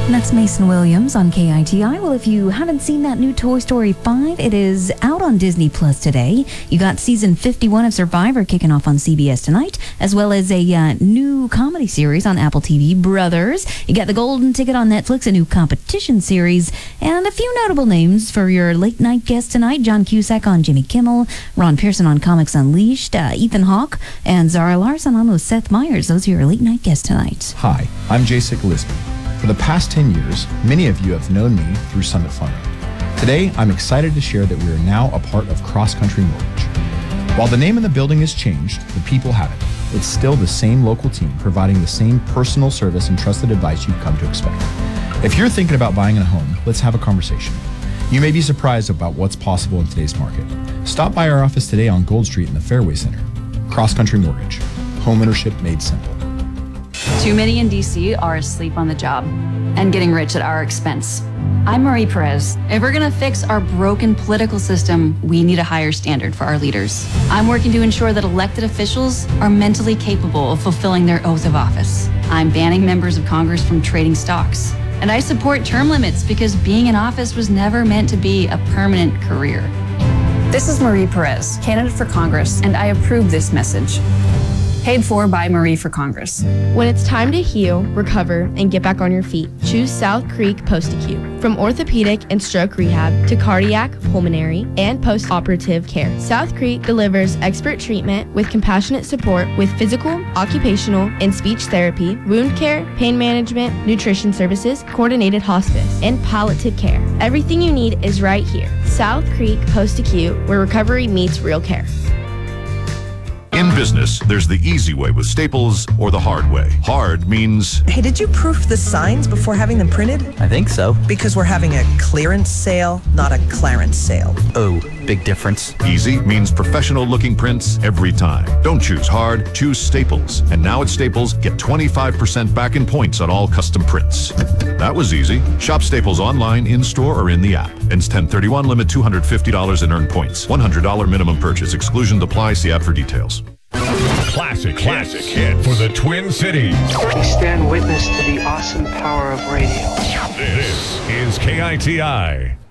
And that's Mason Williams on KITI. Well, if you haven't seen that new Toy Story 5, it is out on Disney Plus today. You got season 51 of Survivor kicking off on CBS tonight, as well as a new comedy series on Apple TV, Brothers. You got The Golden Ticket on Netflix, a new competition series, and a few notable names for your late night guest tonight. John Cusack on Jimmy Kimmel, Ron Pearson on Comics Unleashed, Ethan Hawke, and Zara Larson on with Seth Meyers. Those are your late night guests tonight. Hi, I'm Jacek Lisby. For the past 10 years, many of you have known me through Summit Funding. Today, I'm excited to share that we are now a part of Cross Country Mortgage. While the name of the building has changed, the people haven't. It's still the same local team providing the same personal service and trusted advice you've come to expect. If you're thinking about buying a home, let's have a conversation. You may be surprised about what's possible in today's market. Stop by our office today on Gold Street in the Fairway Center. Cross Country Mortgage. Homeownership made simple. Too many in D.C. are asleep on the job and getting rich at our expense. I'm Marie Perez. If we're going to fix our broken political system, we need a higher standard for our leaders. I'm working to ensure that elected officials are mentally capable of fulfilling their oath of office. I'm banning members of Congress from trading stocks. And I support term limits because being in office was never meant to be a permanent career. This is Marie Perez, candidate for Congress, and I approve this message. Paid for by Marie for Congress. When it's time to heal, recover, and get back on your feet, choose South Creek Post-Acute. From orthopedic and stroke rehab to cardiac, pulmonary, and post-operative care, South Creek delivers expert treatment with compassionate support with physical, occupational, and speech therapy, wound care, pain management, nutrition services, coordinated hospice, and palliative care. Everything you need is right here. South Creek Post-Acute, where recovery meets real care. In business, there's the easy way with Staples or the hard way. Hard means... Hey, did you proof the signs before having them printed? I think so. Because we're having a clearance sale, not a Clarence sale. Oh, big difference. Easy means professional-looking prints every time. Don't choose hard, choose Staples. And now at Staples, get 25% back in points on all custom prints. That was easy. Shop Staples online, in-store, or in the app. Ends 10/31, limit $250 in earned points. $100 minimum purchase. Exclusion apply. See app for details. Classic hit for the Twin Cities. We stand witness to the awesome power of radio. This is KITI.